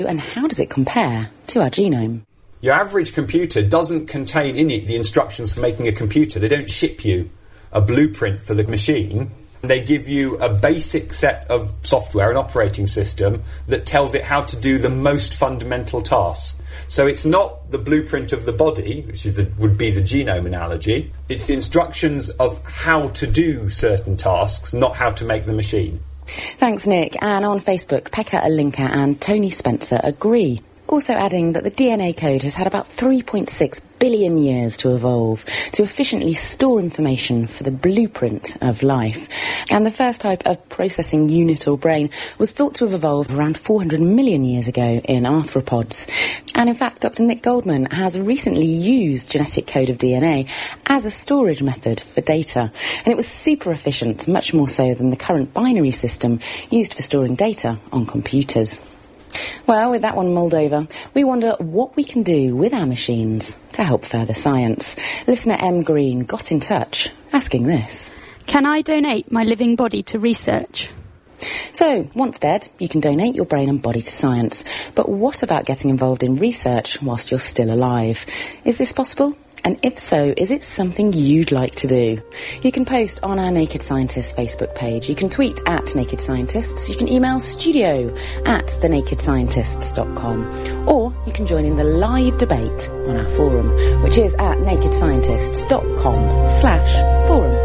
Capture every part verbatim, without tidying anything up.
And how does it compare to our genome? Your average computer doesn't contain in it the instructions for making a computer. They don't ship you a blueprint for the machine. They give you a basic set of software, an operating system, that tells it how to do the most fundamental tasks. So it's not the blueprint of the body, which is the, would be the genome analogy. It's the instructions of how to do certain tasks, not how to make the machine. Thanks, Nick. And on Facebook, Pekka Alinka and Tony Spencer agree. Also adding that the D N A code has had about three point six billion years to evolve to efficiently store information for the blueprint of life. And the first type of processing unit or brain was thought to have evolved around four hundred million years ago in arthropods. And in fact, Doctor Nick Goldman has recently used genetic code of D N A as a storage method for data. And it was super efficient, much more so than the current binary system used for storing data on computers. Well, with that one mulled over, we wonder what we can do with our machines to help further science. Listener M. Green got in touch, asking this. Can I donate my living body to research? So, once dead, you can donate your brain and body to science. But what about getting involved in research whilst you're still alive? Is this possible? And if so, is it something you'd like to do? You can post on our Naked Scientists Facebook page. You can tweet at Naked Scientists. You can email studio at the naked scientists dot com. Or you can join in the live debate on our forum, which is at naked scientists dot com slash forum.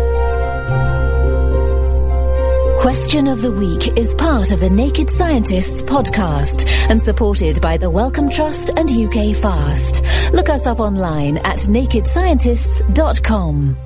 Question of the Week is part of the Naked Scientists podcast and supported by the Wellcome Trust and U K Fast. Look us up online at naked scientists dot com.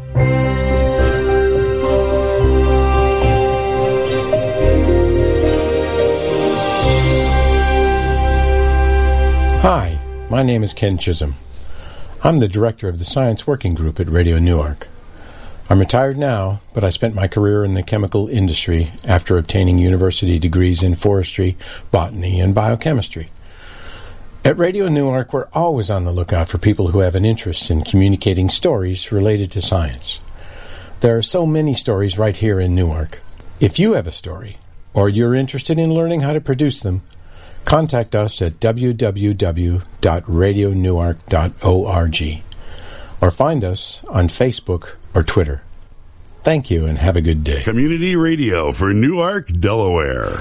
Hi, my name is Ken Chisholm. I'm the director of the Science Working Group at Radio Newark. I'm retired now, but I spent my career in the chemical industry after obtaining university degrees in forestry, botany, and biochemistry. At Radio Newark, we're always on the lookout for people who have an interest in communicating stories related to science. There are so many stories right here in Newark. If you have a story, or you're interested in learning how to produce them, contact us at w w w dot radio newark dot org or find us on Facebook or Twitter. Thank you and have a good day. Community Radio for Newark, Delaware.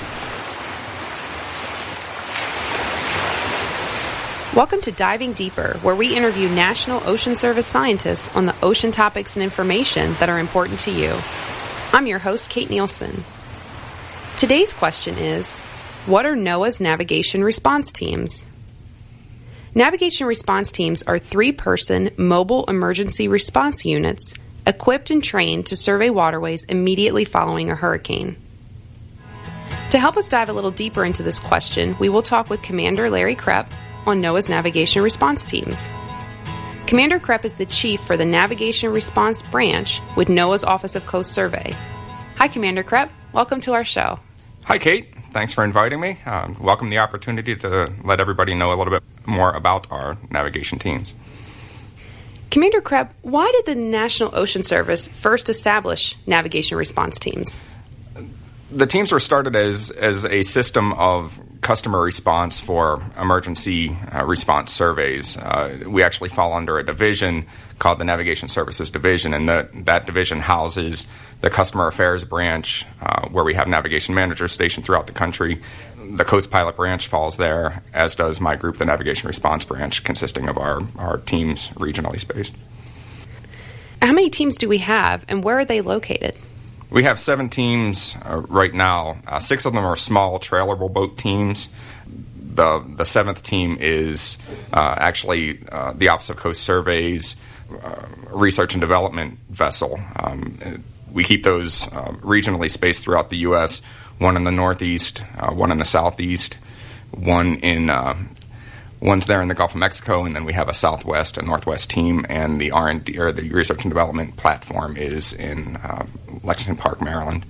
Welcome to Diving Deeper, where we interview National Ocean Service scientists on the ocean topics and information that are important to you. I'm your host, Kate Nielsen. Today's question is, what are NOAA's navigation response teams? Navigation response teams are three-person mobile emergency response units equipped and trained to survey waterways immediately following a hurricane. To help us dive a little deeper into this question, we will talk with Commander Larry Krepp on NOAA's navigation response teams. Commander Krepp is the chief for the Navigation Response Branch with NOAA's Office of Coast Survey. Hi, Commander Krepp. Welcome to our show. Hi, Kate. Thanks for inviting me. Um, welcome the opportunity to let everybody know a little bit more about our navigation teams. Commander Krepp, why did the National Ocean Service first establish navigation response teams? The teams were started as, as a system of customer response for emergency uh, response surveys. Uh, we actually fall under a division called the Navigation Services Division, and the, that division houses the Customer Affairs Branch, uh, where we have navigation managers stationed throughout the country. The Coast Pilot Branch falls there, as does my group, the Navigation Response Branch, consisting of our, our teams regionally spaced. How many teams do we have, and where are they located? We have seven teams uh, right now. Uh, six of them are small trailerable boat teams. The the seventh team is uh, actually uh, the Office of Coast Survey's uh, research and development vessel. Um, we keep those uh, regionally spaced throughout the U S, one in the northeast, uh, one in the southeast, one in uh, one's there in the Gulf of Mexico, and then we have a southwest and northwest team, and the R and D, or the research and development platform, is in uh, Lexington Park, Maryland.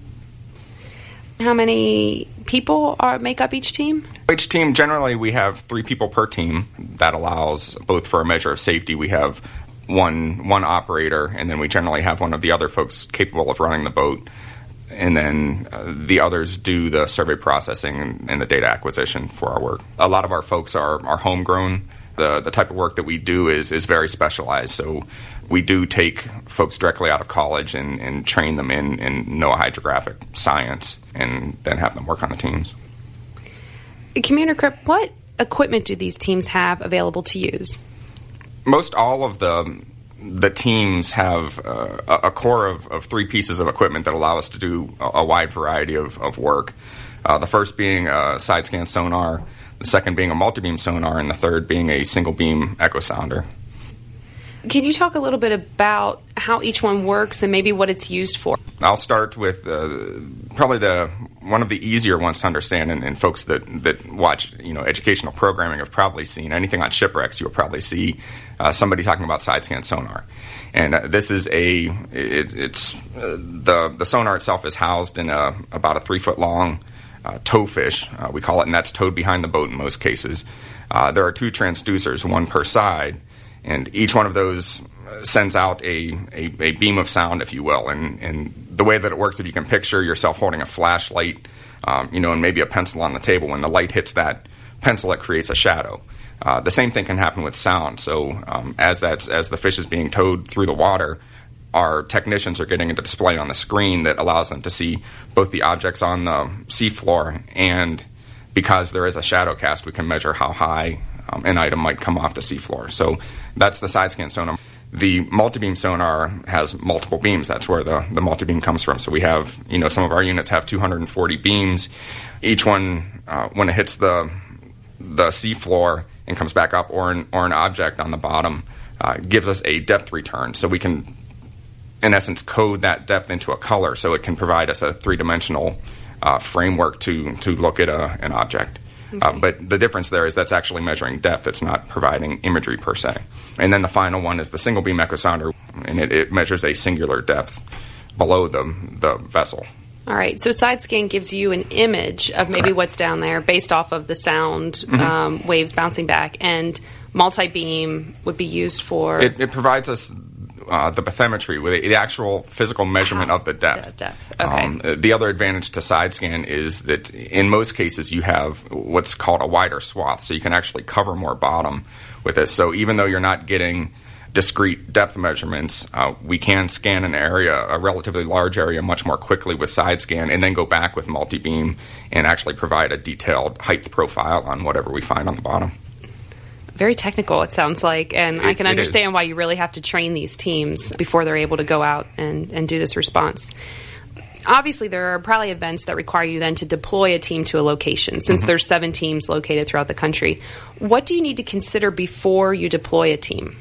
How many people are, make up each team? Each team, generally, we have three people per team. That allows, both for a measure of safety, we have one one operator, and then we generally have one of the other folks capable of running the boat. and then uh, the others do the survey processing and, and the data acquisition for our work. A lot of our folks are, are homegrown. The, the type of work that we do is, is very specialized, so we do take folks directly out of college and, and train them in, in NOAA hydrographic science and then have them work on the teams. Commander Kripp, what equipment do these teams have available to use? Most all of the the teams have uh, a core of, of three pieces of equipment that allow us to do a, a wide variety of, of work. Uh, the first being a side-scan sonar, the second being a multi-beam sonar, and the third being a single-beam echo sounder. Can you talk a little bit about how each one works and maybe what it's used for? I'll start with uh, probably the one of the easier ones to understand, and, and folks that, that watch you know educational programming have probably seen anything on shipwrecks. You'll probably see uh, somebody talking about side-scan sonar, and uh, this is a it, it's uh, the the sonar itself is housed in a about a three foot long uh, towfish, uh, we call it, and that's towed behind the boat in most cases. Uh, there are two transducers, one per side. And each one of those sends out a, a, a beam of sound, if you will. And, and the way that it works, if you can picture yourself holding a flashlight, um, you know, and maybe a pencil on the table, when the light hits that pencil, it creates a shadow. Uh, the same thing can happen with sound. So um, as that's, as the fish is being towed through the water, our technicians are getting a display on the screen that allows them to see both the objects on the seafloor, and because there is a shadow cast, we can measure how high Um, an item might come off the seafloor. So that's the side-scan sonar. The multi-beam sonar has multiple beams. That's where the, the multi-beam comes from. So we have, you know, some of our units have two hundred forty beams. Each one, uh, when it hits the the seafloor and comes back up, or an, or an object on the bottom, uh, gives us a depth return. So we can, in essence, code that depth into a color, so it can provide us a three-dimensional uh, framework to, to look at a, an object. Okay. Uh, but the difference there is that's actually measuring depth. It's not providing imagery per se. And then the final one is the single beam echo sounder, and it, it measures a singular depth below the the vessel. All right. So side scan gives you an image of maybe Correct. What's down there based off of the sound mm-hmm. um, waves bouncing back, and multi-beam would be used for... It, it provides us uh, the bathymetry, with the actual physical measurement wow. of the depth. The depth. Okay. Um, the other advantage to side scan is that in most cases you have what's called a wider swath, so you can actually cover more bottom with this. So even though you're not getting discrete depth measurements, uh, we can scan an area, a relatively large area, much more quickly with side scan, and then go back with multi-beam and actually provide a detailed height profile on whatever we find on the bottom. Very technical, it sounds like, and it, I can understand why you really have to train these teams before they're able to go out and, and do this response. Obviously, there are probably events that require you then to deploy a team to a location, since mm-hmm. there's seven teams located throughout the country. What do you need to consider before you deploy a team?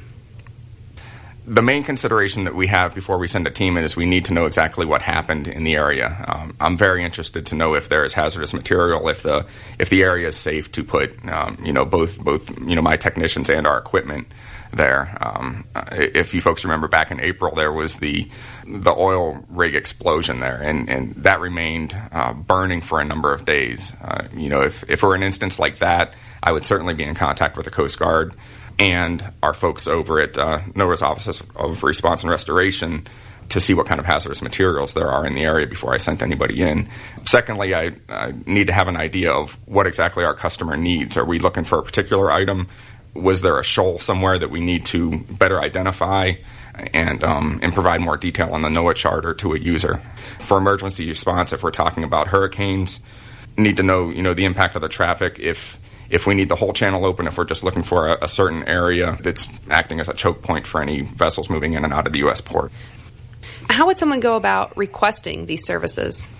The main consideration that we have before we send a team in is we need to know exactly what happened in the area. Um, I'm very interested to know if there is hazardous material, if the if the area is safe to put, um, you know, both both you know my technicians and our equipment there. Um, if you folks remember, back in April, there was the the oil rig explosion there, and, and that remained uh, burning for a number of days. Uh, you know, if if it were an instance like that, I would certainly be in contact with the Coast Guard and our folks over at uh, NOAA's Office of Response and Restoration to see what kind of hazardous materials there are in the area before I sent anybody in. Secondly, I, I need to have an idea of what exactly our customer needs. Are we looking for a particular item? Was there a shoal somewhere that we need to better identify and um, and provide more detail on the NOAA charter to a user? For emergency response, if we're talking about hurricanes, need to know you know the impact of the traffic. If If we need the whole channel open, if we're just looking for a, a certain area that's acting as a choke point for any vessels moving in and out of the U S port. How would someone go about requesting these services?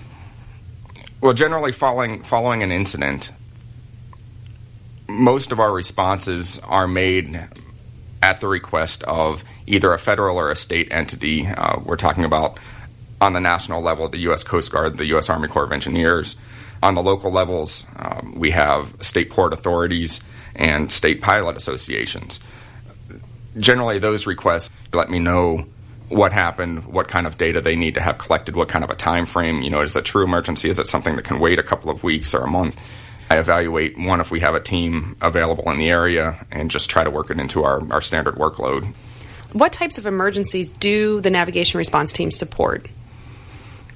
Well, generally following, following an incident, most of our responses are made at the request of either a federal or a state entity. Uh, we're talking about on the national level, the U S Coast Guard, the U S Army Corps of Engineers. On the local levels, um, we have state port authorities and state pilot associations. Generally, those requests let me know what happened, what kind of data they need to have collected, what kind of a time frame. You know, is it a true emergency? Is it something that can wait a couple of weeks or a month? I evaluate, one, if we have a team available in the area, and just try to work it into our, our standard workload. What types of emergencies do the navigation response teams support?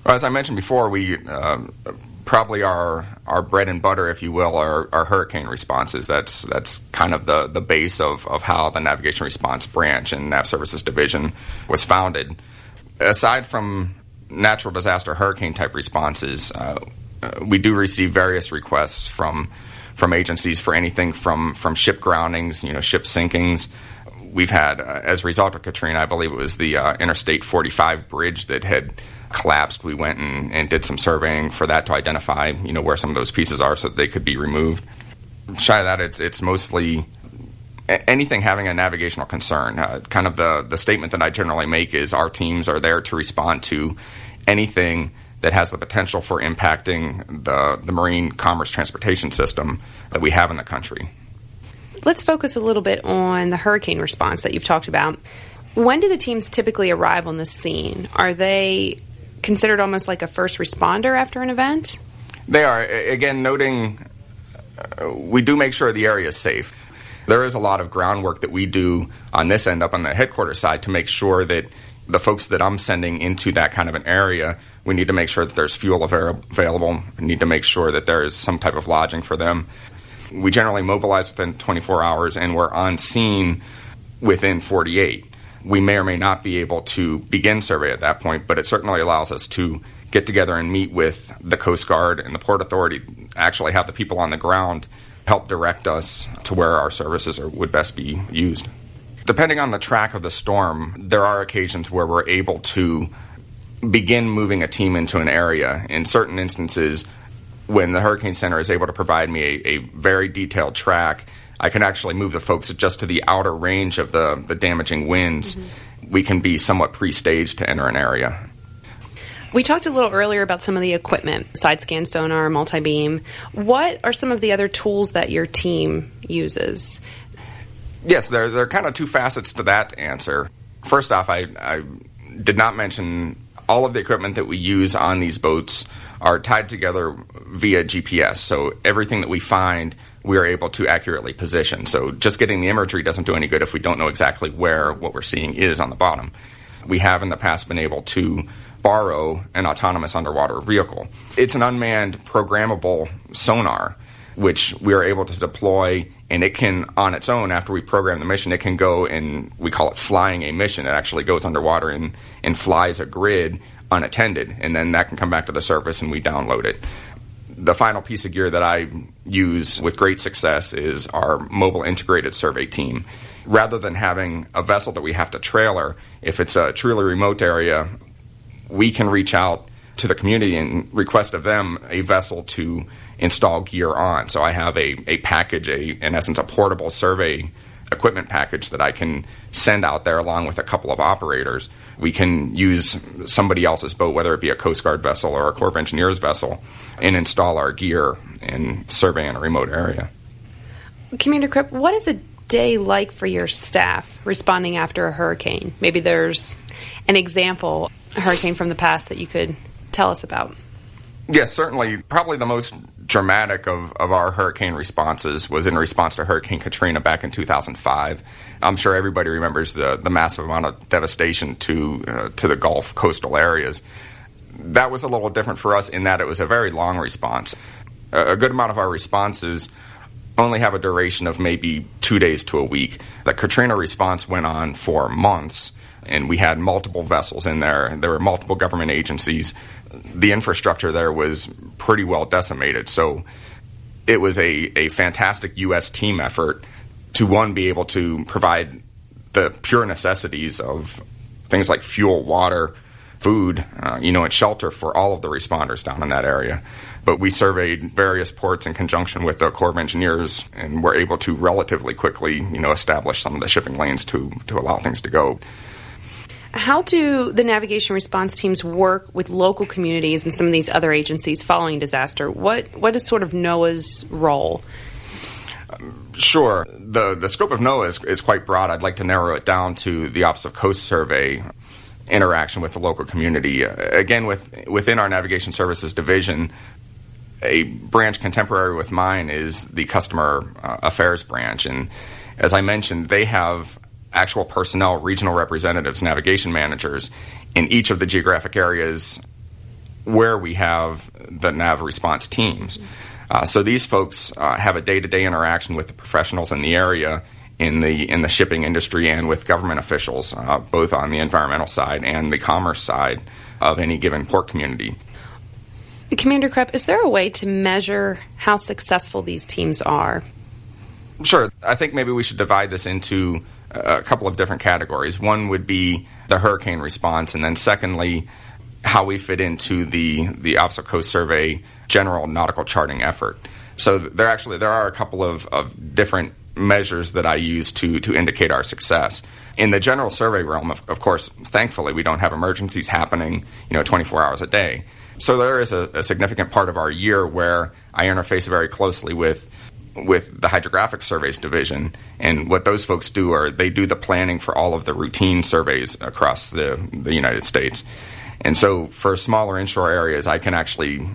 Well, as I mentioned before, we uh, probably our our bread and butter, if you will, are, are hurricane responses. That's that's kind of the, the base of, of how the Navigation Response Branch and Nav Services Division was founded. Aside from natural disaster hurricane type responses, uh, we do receive various requests from from agencies for anything from, from ship groundings, you know, ship sinkings. We've had, uh, as a result of Katrina, I believe it was the uh, Interstate forty-five bridge that had collapsed. We went and, and did some surveying for that to identify, you know, where some of those pieces are so that they could be removed. Shy of that, it's it's mostly anything having a navigational concern. Uh, kind of the, the statement that I generally make is our teams are there to respond to anything that has the potential for impacting the, the marine commerce transportation system that we have in the country. Let's focus a little bit on the hurricane response that you've talked about. When do the teams typically arrive on the scene? Are they considered almost like a first responder after an event? They are. Again, noting uh, we do make sure the area is safe. There is a lot of groundwork that we do on this end, up on the headquarters side, to make sure that the folks that I'm sending into that kind of an area, we need to make sure that there's fuel available. We need to make sure that there is some type of lodging for them. We generally mobilize within twenty-four hours, and we're on scene within forty-eight. We may or may not be able to begin survey at that point, but it certainly allows us to get together and meet with the Coast Guard and the Port Authority, actually have the people on the ground help direct us to where our services are, would best be used. Depending on the track of the storm, there are occasions where we're able to begin moving a team into an area. In certain instances, when the Hurricane Center is able to provide me a, a very detailed track, I can actually move the folks just to the outer range of the, the damaging winds. Mm-hmm. We can be somewhat pre-staged to enter an area. We talked a little earlier about some of the equipment, side-scan sonar, multi-beam. What are some of the other tools that your team uses? Yes, there, there are kind of two facets to that answer. First off, I, I did not mention all of the equipment that we use on these boats are tied together via G P S. So everything that we find, we are able to accurately position. So just getting the imagery doesn't do any good if we don't know exactly where what we're seeing is on the bottom. We have in the past been able to borrow an autonomous underwater vehicle. It's an unmanned programmable sonar, which we are able to deploy, and it can, on its own, after we program the mission, it can go and we call it flying a mission. It actually goes underwater and, and flies a grid unattended, and then that can come back to the surface and we download it. The final piece of gear that I use with great success is our mobile integrated survey team. Rather than having a vessel that we have to trailer, if it's a truly remote area, we can reach out to the community and request of them a vessel to install gear on. So I have a, a package, a in essence, a portable survey equipment package that I can send out there along with a couple of operators. We can use somebody else's boat, whether it be a Coast Guard vessel or a Corps of Engineers vessel, and install our gear and survey in a remote area. Commander Kripp, what is a day like for your staff responding after a hurricane? Maybe there's an example, a hurricane from the past that you could tell us about. Yes, certainly. Probably the most dramatic of, of our hurricane responses was in response to Hurricane Katrina back in two thousand five. I'm sure everybody remembers the, the massive amount of devastation to uh, to the Gulf coastal areas. That was a little different for us in that it was a very long response. A, a good amount of our responses only have a duration of maybe two days to a week. The Katrina response went on for months, and we had multiple vessels in there. There were multiple government agencies. The infrastructure there was pretty well decimated. So it was a, a fantastic U S team effort to, one, be able to provide the pure necessities of things like fuel, water, food, uh, you know, and shelter for all of the responders down in that area. But we surveyed various ports in conjunction with the Corps of Engineers and were able to relatively quickly, you know, establish some of the shipping lanes to, to allow things to go. How do the navigation response teams work with local communities and some of these other agencies following disaster? What what is sort of NOAA's role? Um, sure. The the scope of NOAA is, is quite broad. I'd like to narrow it down to the Office of Coast Survey interaction with the local community. Uh, again, with within our Navigation Services Division, a branch contemporary with mine is the Customer uh, Affairs branch. And as I mentioned, they have actual personnel, regional representatives, navigation managers in each of the geographic areas where we have the Nav response teams. Uh, so these folks uh, have a day-to-day interaction with the professionals in the area in the in the shipping industry and with government officials, uh, both on the environmental side and the commerce side of any given port community. Commander Krepp, is there a way to measure how successful these teams are? Sure. I think maybe we should divide this into a couple of different categories. One would be the hurricane response, and then secondly, how we fit into the, the Office of Coast Survey general nautical charting effort. So there actually there are a couple of, of different measures that I use to, to indicate our success. In the general survey realm, of, of course, thankfully, we don't have emergencies happening, you know, twenty-four hours a day. So there is a, a significant part of our year where I interface very closely with with the Hydrographic Surveys Division, and what those folks do are they do the planning for all of the routine surveys across the, the United States. And so for smaller inshore areas, I can actually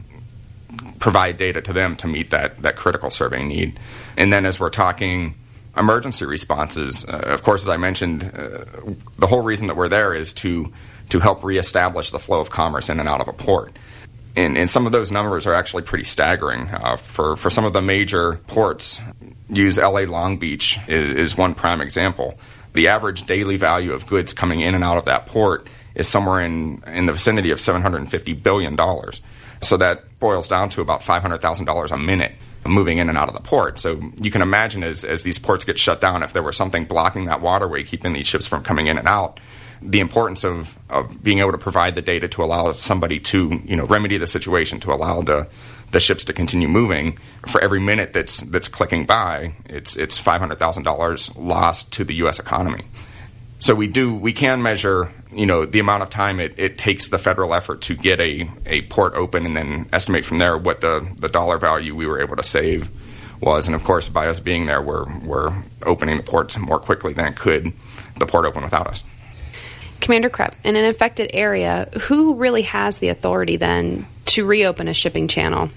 provide data to them to meet that, that critical survey need. And then as we're talking emergency responses, uh, of course, as I mentioned, uh, the whole reason that we're there is to, to help reestablish the flow of commerce in and out of a port. And, and some of those numbers are actually pretty staggering. Uh, for, for some of the major ports, use L A Long Beach is, is one prime example. The average daily value of goods coming in and out of that port is somewhere in, in the vicinity of seven hundred fifty billion dollars. So that boils down to about five hundred thousand dollars a minute moving in and out of the port. So you can imagine as, as these ports get shut down, if there was something blocking that waterway, keeping these ships from coming in and out, the importance of, of being able to provide the data to allow somebody to, you know, remedy the situation, to allow the, the ships to continue moving. For every minute that's that's clicking by, it's it's five hundred thousand dollars lost to the U S economy. So we do we can measure, you know, the amount of time it, it takes the federal effort to get a, a port open, and then estimate from there what the, the dollar value we were able to save was. And of course, by us being there, we're we're opening the ports more quickly than it could the port open without us. Commander Krepp, in an affected area, who really has the authority then to reopen a shipping channel?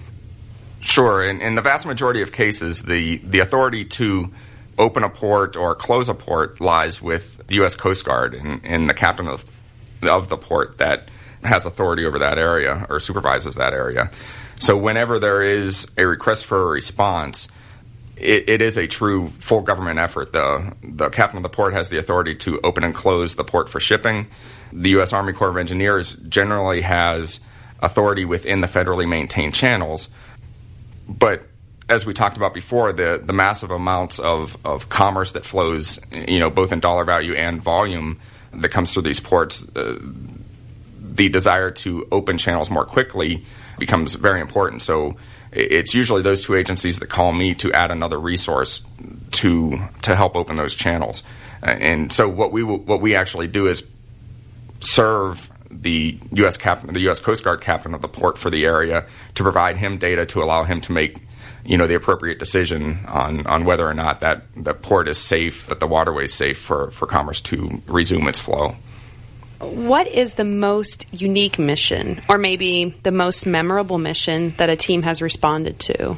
Sure. In, in the vast majority of cases, the, the authority to open a port or close a port lies with the U S Coast Guard and, and the captain of, of the port that has authority over that area or supervises that area. So whenever there is a request for a response, It, it is a true full government effort. The, the captain of the port has the authority to open and close the port for shipping. The U S Army Corps of Engineers generally has authority within the federally maintained channels. But as we talked about before, the, the massive amounts of, of commerce that flows, you know, both in dollar value and volume that comes through these ports, uh, the desire to open channels more quickly becomes very important. So it's usually those two agencies that call me to add another resource to to help open those channels. And so what we what we actually do is serve the U S captain, the U S Coast Guard captain of the port for the area, to provide him data to allow him to make, you know, the appropriate decision on, on whether or not that the port is safe, that the waterway is safe for, for commerce to resume its flow. What is the most unique mission, or maybe the most memorable mission that a team has responded to?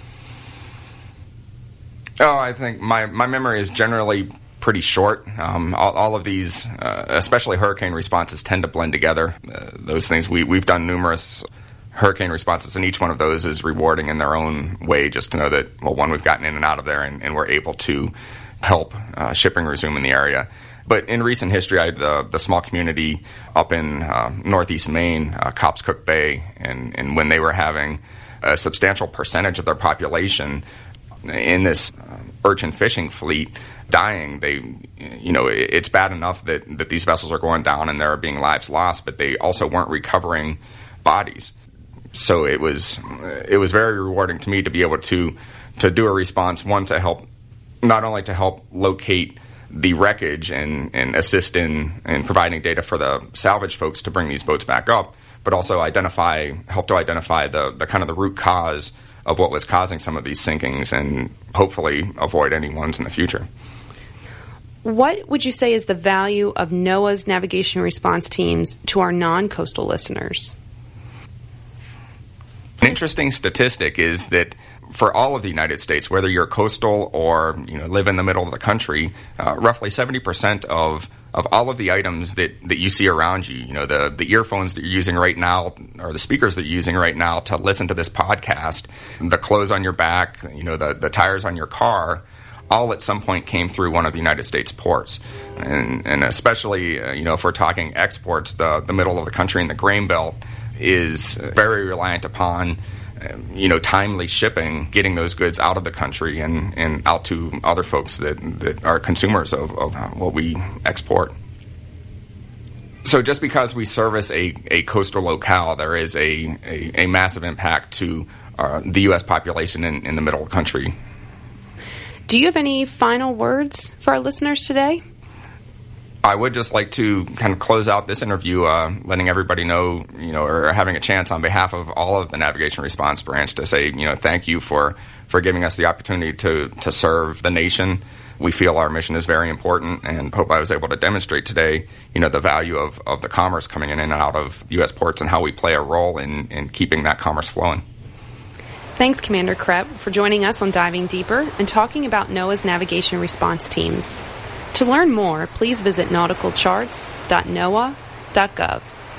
Oh, I think my, my memory is generally pretty short. Um, all, all of these, uh, especially hurricane responses, tend to blend together. Uh, those things, we, we've done numerous hurricane responses, and each one of those is rewarding in their own way, just to know that, well, one, we've gotten in and out of there, and, and we're able to help uh, shipping resume in the area. But in recent history, I had the, the small community up in uh, northeast Maine, uh, Cobscook Bay, and, and when they were having a substantial percentage of their population in this uh, urchin fishing fleet dying, they, you know, it, it's bad enough that, that these vessels are going down and there are being lives lost, but they also weren't recovering bodies. So it was it was very rewarding to me to be able to to do a response, one, to help, not only to help locate the wreckage and, and assist in, in providing data for the salvage folks to bring these boats back up, but also identify, help to identify the, the kind of the root cause of what was causing some of these sinkings and hopefully avoid any ones in the future. What would you say is the value of NOAA's navigation response teams to our non-coastal listeners? An interesting statistic is that for all of the United States, whether you're coastal or you know live in the middle of the country, uh, roughly seventy percent of of all of the items that, that you see around you, you know, the, the earphones that you're using right now, or the speakers that you're using right now to listen to this podcast, the clothes on your back, you know, the, the tires on your car, all at some point came through one of the United States ports. And, and especially, uh, you know, if we're talking exports, the, the middle of the country and the grain belt is very reliant upon you know, timely shipping, getting those goods out of the country and, and out to other folks that, that are consumers of, of what we export. So just because we service a, a coastal locale, there is a, a, a massive impact to uh, the U S population in, in the middle of the country. Do you have any final words for our listeners today? I would just like to kind of close out this interview, uh, letting everybody know, you know, or having a chance on behalf of all of the Navigation Response Branch to say, you know, thank you for, for giving us the opportunity to, to serve the nation. We feel our mission is very important, and hope I was able to demonstrate today, you know, the value of, of the commerce coming in and out of U S ports and how we play a role in, in keeping that commerce flowing. Thanks, Commander Krepp, for joining us on Diving Deeper and talking about NOAA's navigation response teams. To learn more, please visit nautical charts dot noaa dot gov.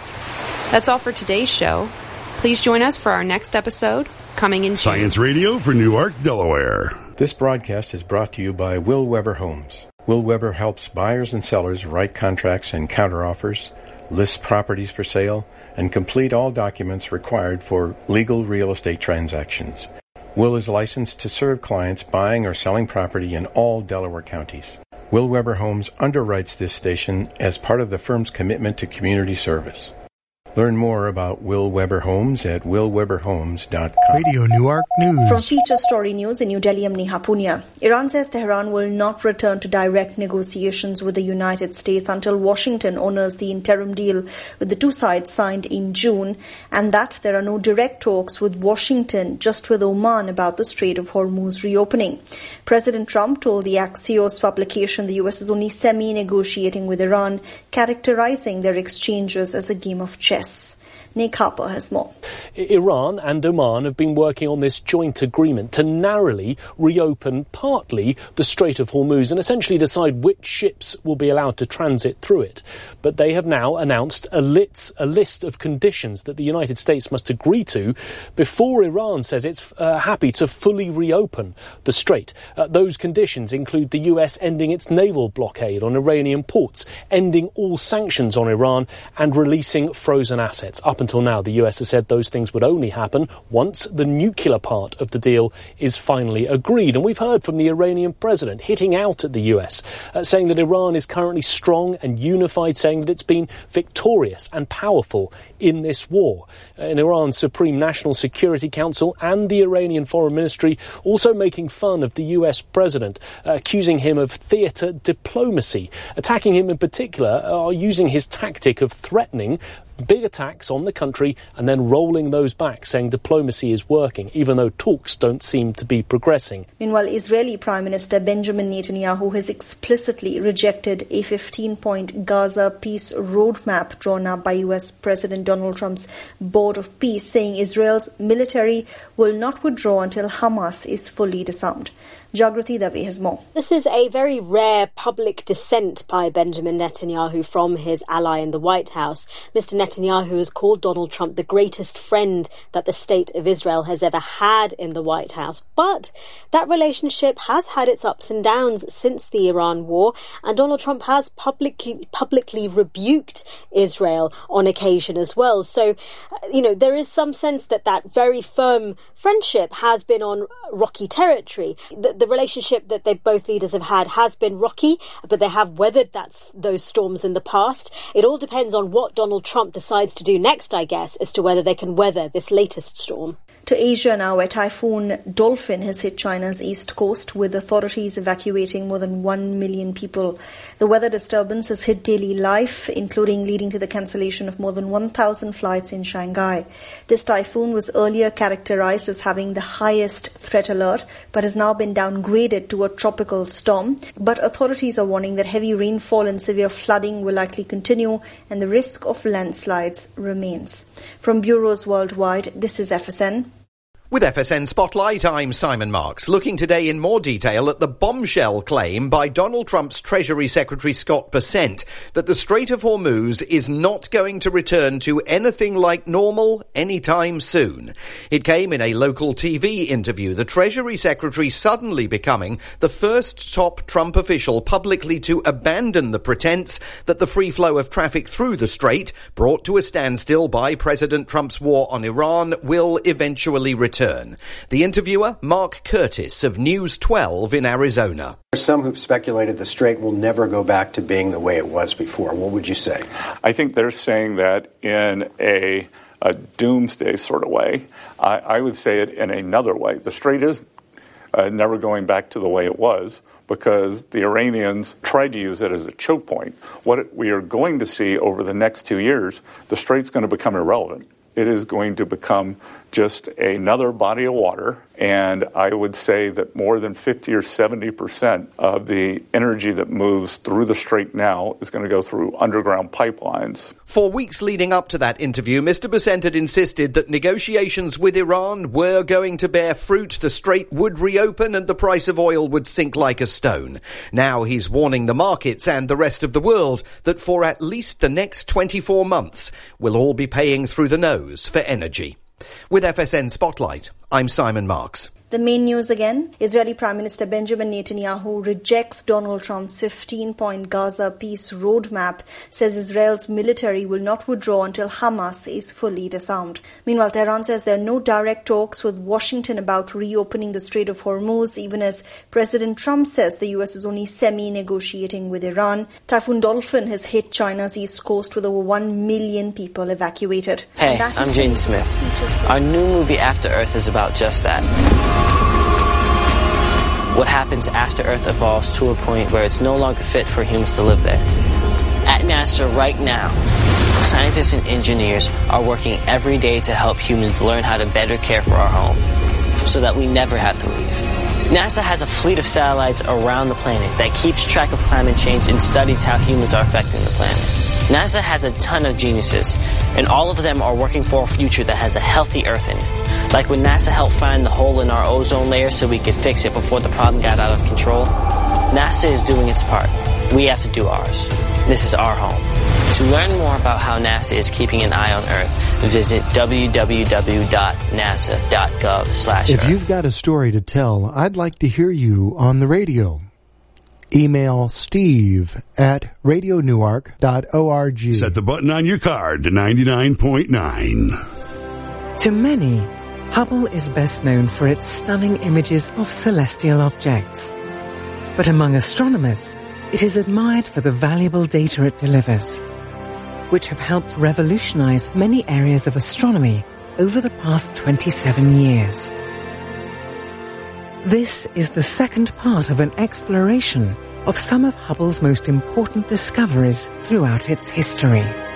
That's all for today's show. Please join us for our next episode, coming in June. Science Radio for Newark, Delaware. This broadcast is brought to you by Will Weber Homes. Will Weber helps buyers and sellers write contracts and counteroffers, list properties for sale, and complete all documents required for legal real estate transactions. Will is licensed to serve clients buying or selling property in all Delaware counties. Will Weber Homes underwrites this station as part of the firm's commitment to community service. Learn more about Will Weber Homes at will weber homes dot com. Radio Newark News. From Feature Story News in New Delhi, I'm Neha Punya. Iran says Tehran will not return to direct negotiations with the United States until Washington honors the interim deal with the two sides signed in June, and that there are no direct talks with Washington, just with Oman about the Strait of Hormuz reopening. President Trump told the Axios publication the U S is only semi-negotiating with Iran, characterizing their exchanges as a game of chess. Nick Harper has more. Iran and Oman have been working on this joint agreement to narrowly reopen partly the Strait of Hormuz and essentially decide which ships will be allowed to transit through it. But they have now announced a, lit, a list of conditions that the United States must agree to before Iran says it's uh, happy to fully reopen the strait. Uh, those conditions include the U S ending its naval blockade on Iranian ports, ending all sanctions on Iran, and releasing frozen assets. Up until now, the U S has said those things would only happen once the nuclear part of the deal is finally agreed. And we've heard from the Iranian president hitting out at the U S, uh, saying that Iran is currently strong and unified, saying that it's been victorious and powerful in this war. Uh, in Iran's Supreme National Security Council and the Iranian Foreign Ministry also making fun of the U S president, uh, accusing him of theatre diplomacy, attacking him in particular, uh, using his tactic of threatening big attacks on the country and then rolling those back, saying diplomacy is working, even though talks don't seem to be progressing. Meanwhile, Israeli Prime Minister Benjamin Netanyahu has explicitly rejected a fifteen-point Gaza peace roadmap drawn up by U S President Donald Trump's Board of Peace, saying Israel's military will not withdraw until Hamas is fully disarmed. Jagrati Dave has more. This is a very rare public dissent by Benjamin Netanyahu from his ally in the White House. Mister Netanyahu has called Donald Trump the greatest friend that the state of Israel has ever had in the White House. But that relationship has had its ups and downs since the Iran war, and Donald Trump has publicly, publicly rebuked Israel on occasion as well. So, you know, there is some sense that that very firm friendship has been on rocky territory. The, the relationship that they both leaders have had has been rocky, but they have weathered that, those storms in the past. It all depends on what Donald Trump decides to do next, I guess, as to whether they can weather this latest storm. To Asia now, where Typhoon Dolphin has hit China's east coast, with authorities evacuating more than one million people. The weather disturbance has hit daily life, including leading to the cancellation of more than one thousand flights in Shanghai. This typhoon was earlier characterized as having the highest threat alert, but has now been downgraded to a tropical storm. But authorities are warning that heavy rainfall and severe flooding will likely continue, and the risk of landslides remains. From bureaus worldwide, this is F S N. With F S N Spotlight, I'm Simon Marks, looking today in more detail at the bombshell claim by Donald Trump's Treasury Secretary Scott Bessent that the Strait of Hormuz is not going to return to anything like normal anytime soon. It came in a local T V interview, the Treasury Secretary suddenly becoming the first top Trump official publicly to abandon the pretense that the free flow of traffic through the strait, brought to a standstill by President Trump's war on Iran, will eventually return. The interviewer, Mark Curtis of News twelve in Arizona. There are some who've speculated the strait will never go back to being the way it was before. What would you say? I think they're saying that in a, a doomsday sort of way. I, I would say it in another way. The strait is uh, never going back to the way it was, because the Iranians tried to use it as a choke point. What we are going to see over the next two years, the strait's going to become irrelevant. It is going to become just another body of water, and I would say that more than fifty or seventy percent of the energy that moves through the strait now is going to go through underground pipelines. For weeks leading up to that interview, Mister Bessent had insisted that negotiations with Iran were going to bear fruit, the strait would reopen and the price of oil would sink like a stone. Now he's warning the markets and the rest of the world that for at least the next twenty-four months, we'll all be paying through the nose for energy. With F S N Spotlight, I'm Simon Marks. The main news again. Israeli Prime Minister Benjamin Netanyahu rejects Donald Trump's fifteen-point Gaza peace roadmap, says Israel's military will not withdraw until Hamas is fully disarmed. Meanwhile, Tehran says there are no direct talks with Washington about reopening the Strait of Hormuz, even as President Trump says the U S is only semi-negotiating with Iran. Typhoon Dolphin has hit China's east coast with over one million people evacuated. Hey, I'm Jaden Smith. Our new movie After Earth is about just that. What happens after Earth evolves to a point where it's no longer fit for humans to live there. At NASA right now, scientists and engineers are working every day to help humans learn how to better care for our home, so that we never have to leave. NASA has a fleet of satellites around the planet that keeps track of climate change and studies how humans are affecting the planet. NASA has a ton of geniuses, and all of them are working for a future that has a healthy Earth in it. Like when NASA helped find the hole in our ozone layer so we could fix it before the problem got out of control. NASA is doing its part. We have to do ours. This is our home. To learn more about how NASA is keeping an eye on Earth, visit w w w dot nasa dot gov slash earth. If you've got a story to tell, I'd like to hear you on the radio. Email Steve at radio newark dot org. Set the button on your card to ninety-nine point nine. To many, Hubble is best known for its stunning images of celestial objects. But among astronomers, it is admired for the valuable data it delivers, which have helped revolutionize many areas of astronomy over the past twenty-seven years. This is the second part of an exploration of some of Hubble's most important discoveries throughout its history.